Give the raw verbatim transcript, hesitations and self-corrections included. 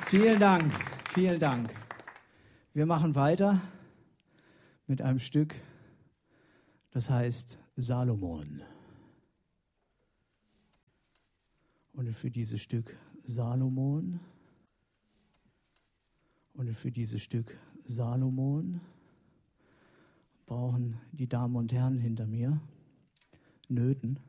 Vielen Dank, vielen Dank. Wir machen weiter mit einem Stück, das heißt Salomon. Und für dieses Stück Salomon und für dieses Stück Salomon brauchen die Damen und Herren hinter mir Nöten.